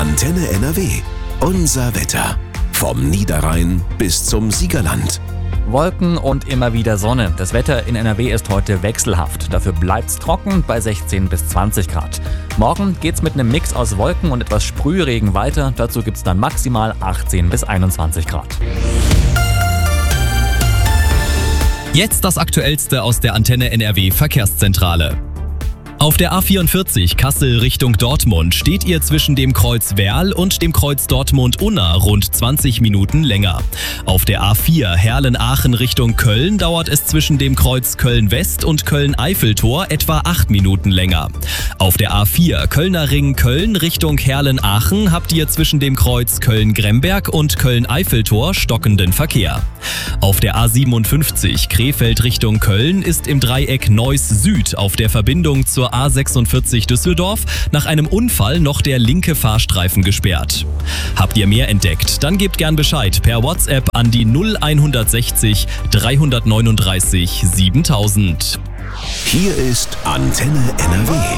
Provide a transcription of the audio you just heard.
Antenne NRW. Unser Wetter. Vom Niederrhein bis zum Siegerland. Wolken und immer wieder Sonne. Das Wetter in NRW ist heute wechselhaft. Dafür bleibt's trocken bei 16 bis 20 Grad. Morgen geht's mit einem Mix aus Wolken und etwas Sprühregen weiter. Dazu gibt's dann maximal 18 bis 21 Grad. Jetzt das Aktuellste aus der Antenne NRW Verkehrszentrale. Auf der A44 Kassel Richtung Dortmund steht ihr zwischen dem Kreuz Werl und dem Kreuz Dortmund-Unna rund 20 Minuten länger. Auf der A4 Herlen-Aachen Richtung Köln dauert es zwischen dem Kreuz Köln-West und Köln-Eiffeltor etwa 8 Minuten länger. Auf der A4 Kölner Ring Köln Richtung Herlen-Aachen habt ihr zwischen dem Kreuz Köln-Gremberg und Köln-Eiffeltor stockenden Verkehr. Auf der A57 Krefeld Richtung Köln ist im Dreieck Neuss Süd auf der Verbindung zur A46 Düsseldorf nach einem Unfall noch der linke Fahrstreifen gesperrt. Habt ihr mehr entdeckt? Dann gebt gern Bescheid per WhatsApp an die 0160 339 7000. Hier ist Antenne NRW.